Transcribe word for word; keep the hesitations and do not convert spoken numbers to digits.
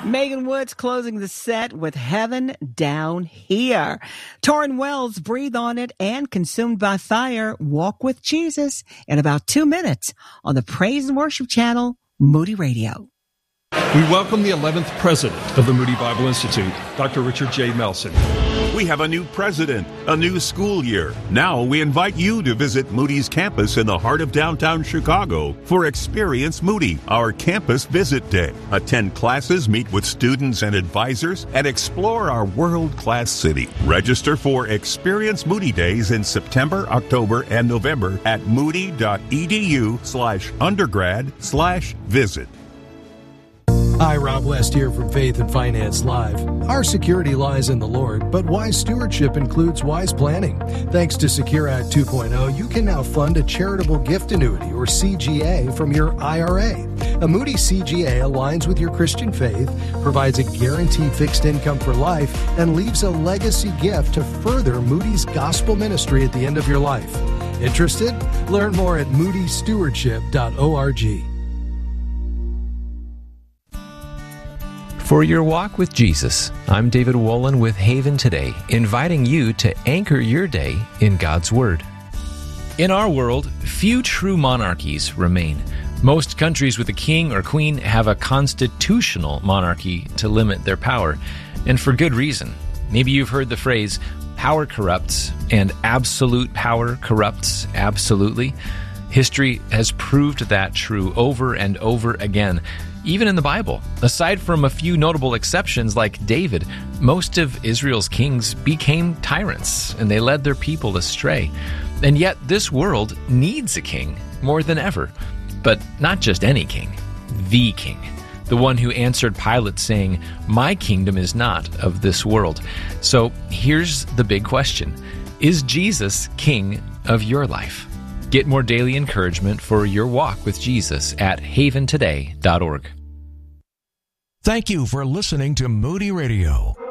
Megan Woods closing the set with Heaven Down Here. Torrin Wells, Breathe on It, and Consumed by Fire, Walk with Jesus in about two minutes on the Praise and Worship Channel, Moody Radio. We welcome the eleventh president of the Moody Bible Institute, Doctor Richard J. Melson. We have a new president, a new school year. Now we invite you to visit Moody's campus in the heart of downtown Chicago for Experience Moody, our campus visit day. Attend classes, meet with students and advisors, and explore our world-class city. Register for Experience Moody Days in September, October, and November at moody.edu slash undergrad slash visit. Hi, Rob West here from Faith and Finance Live. Our security lies in the Lord, but wise stewardship includes wise planning. Thanks to Secure Act two point oh, you can now fund a charitable gift annuity, or C G A, from your I R A. A Moody C G A aligns with your Christian faith, provides a guaranteed fixed income for life, and leaves a legacy gift to further Moody's gospel ministry at the end of your life. Interested? Learn more at moody stewardship dot org. For your walk with Jesus, I'm David Wolin with Haven Today, inviting you to anchor your day in God's Word. In our world, few true monarchies remain. Most countries with a king or queen have a constitutional monarchy to limit their power, and for good reason. Maybe you've heard the phrase, power corrupts, and absolute power corrupts absolutely. History has proved that true over and over again. Even in the Bible, aside from a few notable exceptions like David, most of Israel's kings became tyrants and they led their people astray. And yet this world needs a king more than ever. But not just any king, the king. The one who answered Pilate saying, "My kingdom is not of this world." So here's the big question. Is Jesus king of your life? Get more daily encouragement for your walk with Jesus at haven today dot org. Thank you for listening to Moody Radio.